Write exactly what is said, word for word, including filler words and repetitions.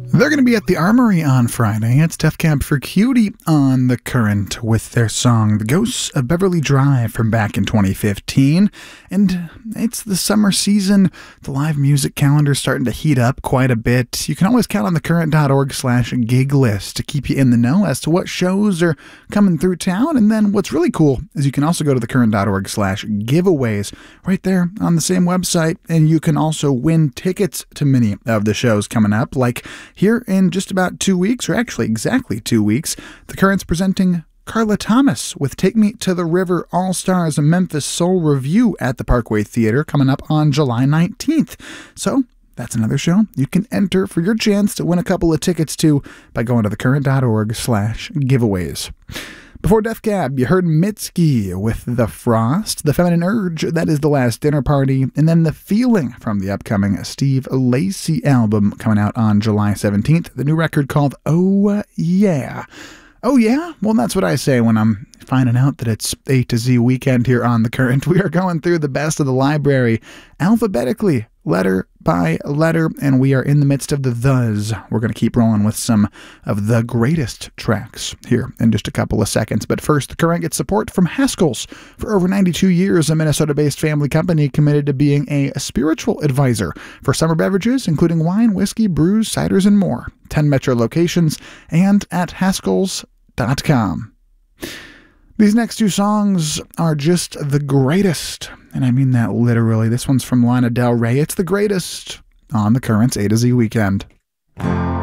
They're going to be at the Armory on Friday. It's Death Cab for Cutie on The Current with their song The Ghosts of Beverly Drive from back in twenty fifteen. And it's the summer season. The live music calendar's starting to heat up quite a bit. You can always count on thecurrent.org slash gig list to keep you in the know as to what shows are coming through town. And then what's really cool is you can also go to thecurrent.org slash giveaways right there on the same website. And you can also win tickets to many of the shows coming up, like here in just about two weeks, or actually exactly two weeks, The Current's presenting Carla Thomas with Take Me to the River All-Stars, a Memphis Soul Review at the Parkway Theater coming up on July nineteenth. So that's another show you can enter for your chance to win a couple of tickets to by going to thecurrent.org slash giveaways. Before Death Cab, you heard Mitski with The Frost, The Feminine Urge, That Is the Last Dinner Party, and then The Feeling from the upcoming Steve Lacy album coming out on July seventeenth, the new record called Oh Yeah. Oh yeah? Well, that's what I say when I'm finding out that it's A to Z weekend here on The Current. We are going through the best of the library alphabetically, letter by letter, and we are in the midst of the thes. We're going to keep rolling with some of the greatest tracks here in just a couple of seconds. But first, The Current gets support from Haskell's. For over ninety-two years, a Minnesota-based family company committed to being a spiritual advisor for summer beverages, including wine, whiskey, brews, ciders, and more. ten Metro locations and at haskells dot com. These next two songs are just the greatest, and I mean that literally. This one's from Lana Del Rey. It's the greatest on The Current's A to Z Weekend.